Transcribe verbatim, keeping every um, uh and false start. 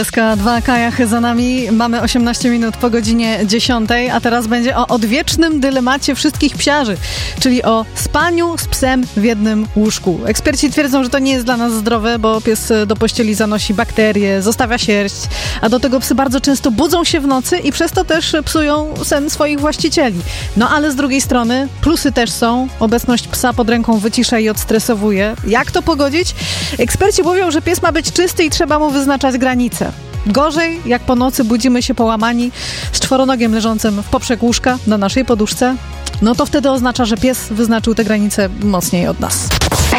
S K dwa Kajach za nami, mamy osiemnaście minut po godzinie dziesiątej, a teraz będzie o odwiecznym dylemacie wszystkich psiarzy, czyli o spaniu z psem w jednym łóżku. Eksperci twierdzą, że to nie jest dla nas zdrowe, bo pies do pościeli zanosi bakterie, zostawia sierść, a do tego psy bardzo często budzą się w nocy i przez to też psują sen swoich właścicieli. No ale z drugiej strony plusy też są, obecność psa pod ręką wycisza i odstresowuje. Jak to pogodzić? Eksperci mówią, że pies ma być czysty i trzeba mu wyznaczać granice. Gorzej, jak po nocy budzimy się połamani z czworonogiem leżącym w poprzek łóżka na naszej poduszce, no to wtedy oznacza, że pies wyznaczył te granice mocniej od nas.